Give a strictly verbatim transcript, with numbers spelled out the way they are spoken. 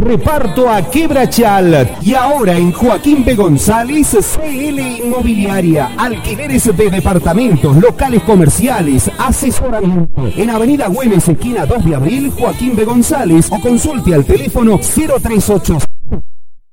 reparto a Quebrachal. Y ahora en Joaquín B. González, C L Inmobiliaria. Alquileres de departamentos, locales comerciales, asesoramiento. En Avenida Güemes, esquina dos de abril, Joaquín B. González. O consulte al teléfono cero tres ocho